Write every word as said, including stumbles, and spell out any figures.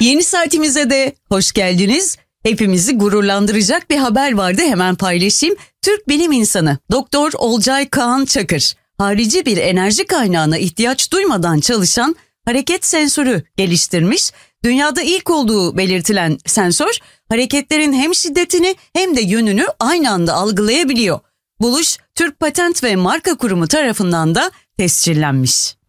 Yeni saatimize de hoş geldiniz. Hepimizi gururlandıracak bir haber vardı, hemen paylaşayım. Türk bilim insanı Doktor Olcay Kaan Çakır, harici bir enerji kaynağına ihtiyaç duymadan çalışan hareket sensörü geliştirmiş. Dünyada ilk olduğu belirtilen sensör, hareketlerin hem şiddetini hem de yönünü aynı anda algılayabiliyor. Buluş, Türk Patent ve Marka Kurumu tarafından da tescillenmiş.